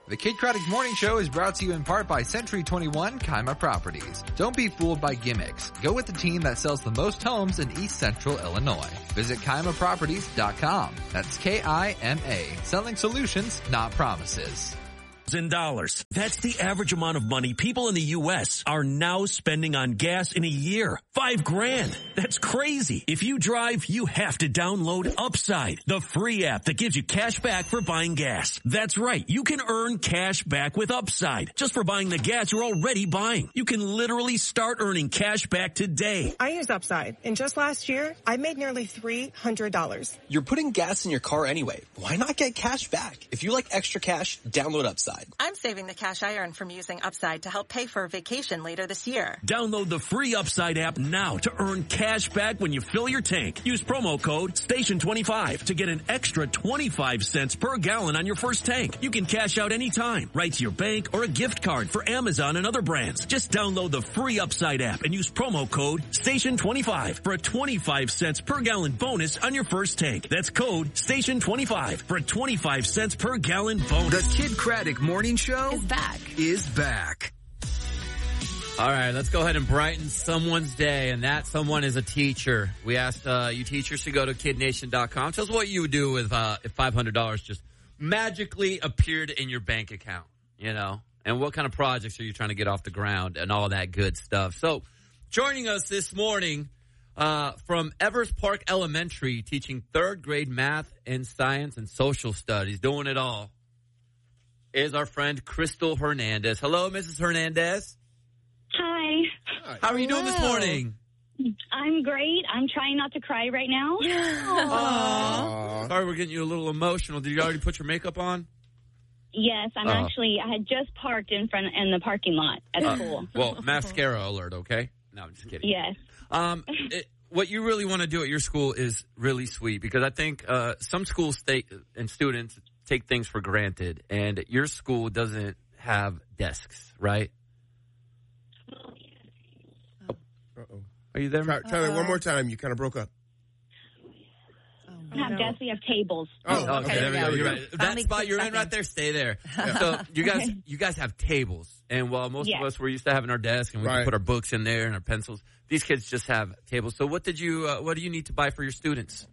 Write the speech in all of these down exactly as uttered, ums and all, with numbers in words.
The Kid Craddock Morning Show is brought to you in part by Century twenty-one Kima Properties. Don't be fooled by gimmicks. Go with the team that sells the most homes in East Central Illinois. Visit Kima Properties dot com. That's K I M A. Selling solutions, not promises. In dollars. That's the average amount of money people in the U S are now spending on gas in a year. Five grand. That's crazy. If you drive, you have to download Upside, the free app that gives you cash back for buying gas. That's right. You can earn cash back with Upside just for buying the gas you're already buying. You can literally start earning cash back today. I use Upside, and just last year, I made nearly three hundred dollars. You're putting gas in your car anyway. Why not get cash back? If you like extra cash, download Upside. I'm saving the cash I earn from using Upside to help pay for a vacation later this year. Download the free Upside app now to earn cash back when you fill your tank. Use promo code station twenty-five to get an extra twenty-five cents per gallon on your first tank. You can cash out anytime, right to your bank or a gift card for Amazon and other brands. Just download the free Upside app and use promo code station twenty-five for a twenty-five cents per gallon bonus on your first tank. That's code station twenty-five for a twenty-five cents per gallon bonus. The Kid Craddock Morning Show is back. Is back. All right, let's go ahead and brighten someone's day, and that someone is a teacher. We asked uh, you teachers to go to kid nation dot com. Tell us what you would do with uh, if five hundred dollars just magically appeared in your bank account, you know, and what kind of projects are you trying to get off the ground and all that good stuff. So joining us this morning uh, from Evers Park Elementary, teaching third grade math and science and social studies, doing it all, is our friend Crystal Hernandez. Hello, Missus Hernandez. Hi. How are you doing this morning? I'm great. I'm trying not to cry right now. Aww. Sorry, we're getting you a little emotional. Did you already put your makeup on? Yes, I'm Uh. actually, I had just parked in front in the parking lot at Uh, school. Well, mascara alert, okay? No, I'm just kidding. Yes. Um, it, what you really want to do at your school is really sweet, because I think uh, some schools state and students take things for granted, and your school doesn't have desks, right? Uh-oh. Are you there? Try, try that one more time. You kind of broke up. We have desks, we have tables. Oh, okay, okay, there we yeah. go. You're right. That Finally spot clicked you're back in right in. there, stay there. So you guys, you guys have tables, and while most Yes. of us were used to having our desk and we Right. could put our books in there and our pencils, these kids just have tables. So what did you, uh, what do you need to buy for your students?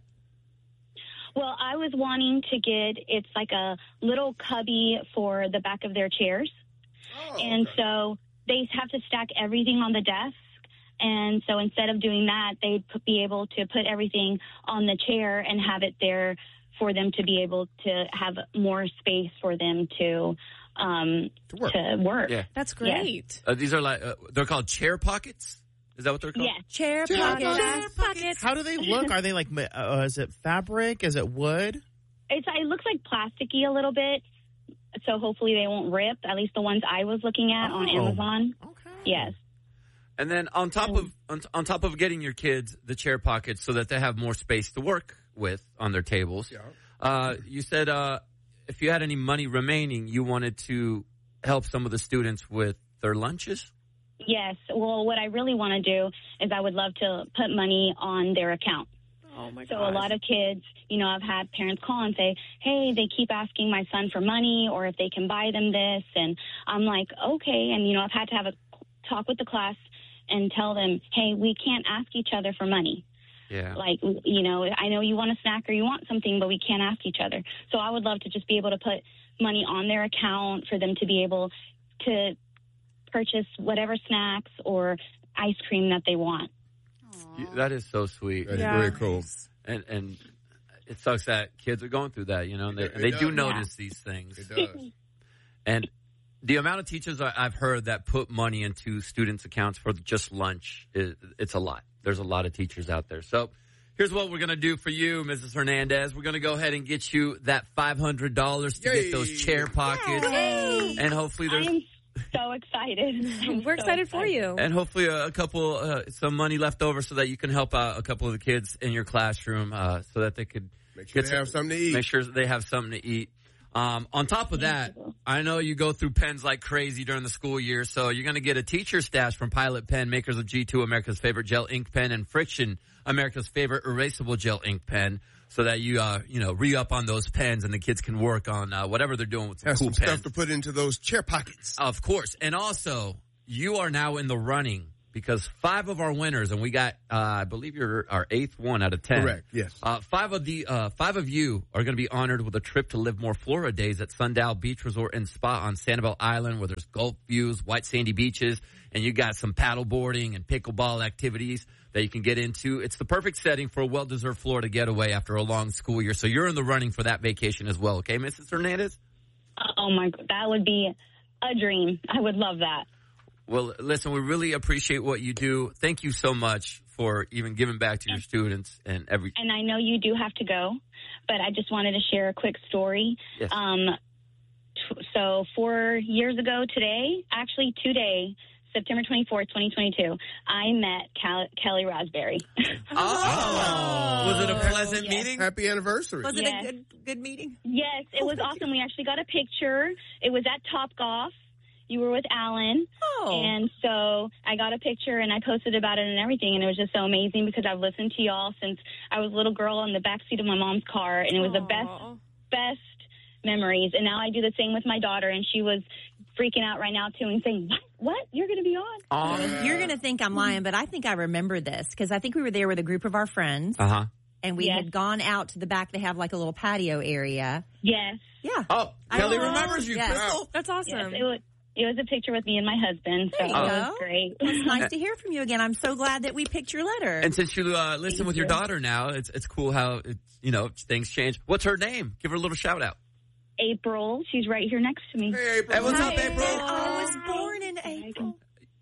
Well, I was wanting to get, it's like a little cubby for the back of their chairs. Oh, And okay. so they have to stack everything on the desk. And so instead of doing that, they'd p- be able to put everything on the chair and have it there for them to be able to have more space for them to um, To work. to work. Yeah. That's great. Uh, these are like, uh, they're called chair pockets? Is that what they're called? Yes. Chair Chair pockets. pockets. Chair pockets. How do they look? Are they like, uh, is it fabric? Is it wood? It's, it looks like plasticky a little bit, so hopefully they won't rip, at least the ones I was looking at on Oh. Amazon. Okay. Yes. And then on top of on, on top of getting your kids the chair pockets so that they have more space to work with on their tables, Yeah. uh, you said uh, if you had any money remaining, you wanted to help some of the students with their lunches? Yes. Well, what I really want to do is I would love to put money on their account. Oh my So god. a lot of kids, you know, I've had parents call and say, hey, they keep asking my son for money or if they can buy them this. And I'm like, okay. And, you know, I've had to have a talk with the class and tell them, hey, we can't ask each other for money. Yeah. Like, you know, I know you want a snack or you want something, but we can't ask each other. So I would love to just be able to put money on their account for them to be able to purchase whatever snacks or ice cream that they want. You- That is so sweet. That's Yeah. very cool. And and it sucks that kids are going through that, you know, and they, It- it they do does. notice these things. It does. And the amount of teachers I- I've heard that put money into students' accounts for just lunch, is, it's a lot. There's a lot of teachers out there. So here's what we're going to do for you, Missus Hernandez. We're going to go ahead and get you that five hundred dollars to Yay. get those chair pockets. Yay. And hopefully I there's... am so excited. I'm We're so excited for you. And hopefully a, a couple, uh, some money left over so that you can help out a couple of the kids in your classroom, uh, so that they could Make sure get they have something to eat. Make sure that they have something to eat. Um, on top of that, I know you go through pens like crazy during the school year, so you're going to get a teacher stash from Pilot Pen, makers of G two, America's favorite gel ink pen, and Friction, America's favorite erasable gel ink pen. so that you, uh, you know, re-up on those pens and the kids can work on uh, whatever they're doing with some Have cool some pens. stuff to put into those chair pockets. Of course. And also, you are now in the running because five of our winners, and we got, uh, I believe you're our eighth one out of ten. Correct, yes. Uh, five of the, uh, five of you are going to be honored with a trip to Live More Florida Days at Sundial Beach Resort and Spa on Sanibel Island, where there's Gulf views, white sandy beaches, and you got some paddle boarding and pickleball activities that you can get into. It's the perfect setting for a well-deserved Florida getaway after a long school year. So you're in the running for that vacation as well. Okay, Missus Hernandez? Oh my, that would be a dream. I would love that. Well, listen, we really appreciate what you do. Thank you so much for even giving back to your students and every. And I know you do have to go, but I just wanted to share a quick story. Yes. Um, t- so four years ago today, actually today, September twenty-fourth, twenty twenty-two, I met Cal- Kelly Raspberry. Oh, was it a pleasant yes. meeting? Happy anniversary. Was Yes. it a good good meeting? Yes, it was awesome. We actually got a picture. It was at Topgolf. You were with Alan. Oh. And so I got a picture and I posted about it and everything. And it was just so amazing because I've listened to y'all since I was a little girl in the backseat of my mom's car. And it was Aww. the best, best memories. And now I do the same with my daughter. And she was freaking out right now, too, and saying, what? What? You're going to be on? Oh. You're going to think I'm lying, but I think I remember this because I think we were there with a group of our friends. Uh-huh. And we Yes. had gone out to the back. They have like a little patio area. Yes. Yeah. Oh, I Kelly know. remembers you, Yes. Crystal. That's awesome. Yes, it was. It was a picture with me and my husband, so There it you was go. great. It's nice to hear from you again. I'm so glad that we picked your letter. And since you uh, listen Thank with your you. daughter now, it's it's cool how it's, you know, things change. What's her name? Give her a little shout out. April, she's right here next to me. Hey, April. Hey, what's up, Hi. April? I was born in April.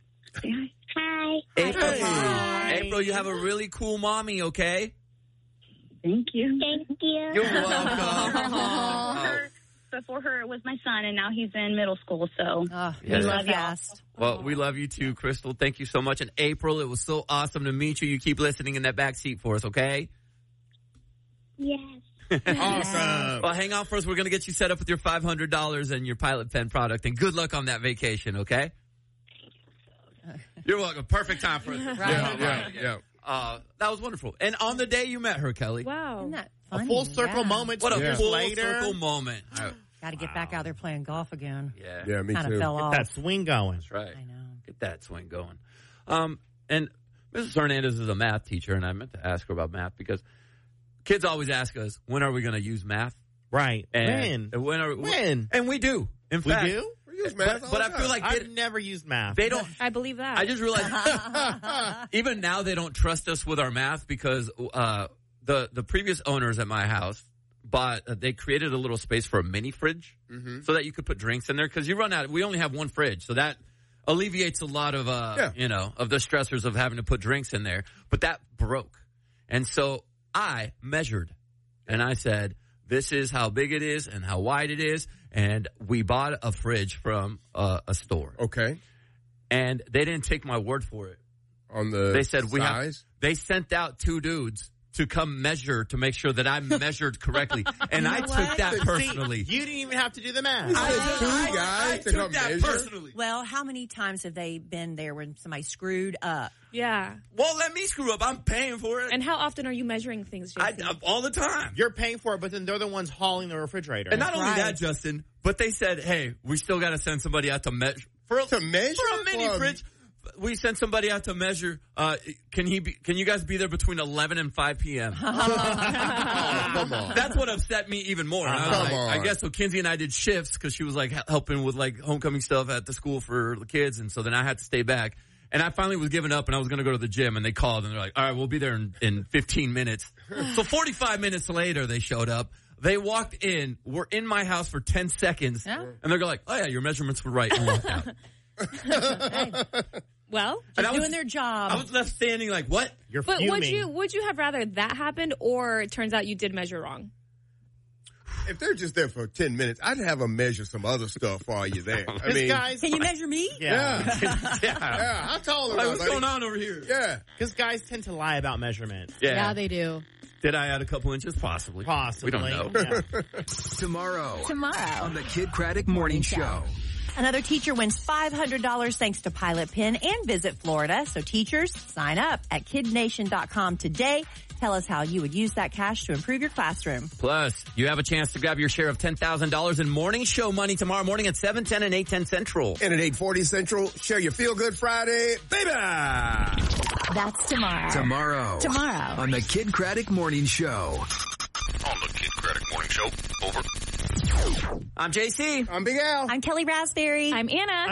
Hi. April, Hi. April, you have a really cool mommy, okay? Thank you. Thank you. You're welcome. Her, before her, it was my son, and now he's in middle school, so Oh, Yeah. we love love y'all. fast. Well, we love you too, Crystal. Thank you so much. And April, it was so awesome to meet you. You keep listening in that back seat for us, okay? Yes. Awesome. Well, hang on for us. We're going to get you set up with your five hundred dollars and your Pilot Pen product. And good luck on that vacation, okay? You're welcome. Perfect time for us. Right. Yeah, yeah, yeah. Uh, that was wonderful. And on the day you met her, Kelly. Wow. Isn't that A funny? full circle Yeah. moment. What a two years full later. circle moment. Uh, Got to get back out there playing golf again. yeah. Yeah, me Kind too. of fell off. That swing going. That's right. I know. Get that swing going. Um, and Missus Hernandez is a math teacher, and I meant to ask her about math because kids always ask us, when are we going to use math? Right. And when? When? Are, When? And we do. In We fact, do? We use math But, all but the I feel time. like I've they, never used math. they don't. I believe that. I just realized even now they don't trust us with our math because uh, the the previous owners at my house bought uh, they created a little space for a mini fridge Mm-hmm. so that you could put drinks in there because you run out. We only have one fridge, so that alleviates a lot of uh, Yeah. you know of the stressors of having to put drinks in there. But that broke, and so I measured, and I said, "This is how big it is and how wide it is." And we bought a fridge from uh, a store. Okay. And they didn't take my word for it. On the They said we have. size? They sent out two dudes to come measure to make sure that I measured correctly, and I know took what? that See, personally. you didn't even have to do the math. You I, said two I- guys I to took come that measure? personally. Well, how many times have they been there when somebody screwed up? Yeah. Well, let me screw up. I'm paying for it. And how often are you measuring things, I, Jason? I- all the time. You're paying for it, but then they're the ones hauling the refrigerator. And not only right. that, Justin, but they said, "Hey, we still got to send somebody out to measure for a, To measure? for a mini For a- fridge." We sent somebody out to measure. Uh, can he? Be, can you guys be there between eleven and five p.m.? Oh, come on. That's what upset me even more. And I, was Come like, on. I guess so. Kinsey and I did shifts because she was like hel- helping with like homecoming stuff at the school for the kids, and so then I had to stay back. And I finally was giving up, and I was going to go to the gym, and they called, and they're like, "All right, we'll be there in, in fifteen minutes." So forty-five minutes later, they showed up. They walked in, were in my house for ten seconds, Yeah. and they're like, "Oh yeah, your measurements were right," and walked out. Hey, well, And just I was- doing their job. I was left standing like, "What?" You're but fuming. would you would you have rather that happened, or it turns out you did measure wrong? If they're just there for ten minutes, I'd have them measure some other stuff while you're there. I Because mean, guys, Can you measure me? yeah. yeah. yeah, how tall am Like, I, what's buddy? going on over here? Yeah. Because guys tend to lie about measurements. Yeah. they do. Did I add a couple inches? Possibly. Possibly. We don't know. Yeah. Tomorrow Tomorrow. on the Kid Craddock Morning Show. Another teacher wins five hundred dollars thanks to Pilot Pen and Visit Florida. So teachers, sign up at kid nation dot com today. Tell us how you would use that cash to improve your classroom. Plus, you have a chance to grab your share of ten thousand dollars in morning show money tomorrow morning at seven ten and eight ten Central. And at eight forty Central, share your Feel Good Friday, baby! That's tomorrow. Tomorrow. Tomorrow. On the Kid Craddock Morning Show. On the Kid Craddock Morning Show. Over. I'm J C. I'm Big Al. I'm Kelly Raspberry. I'm Anna.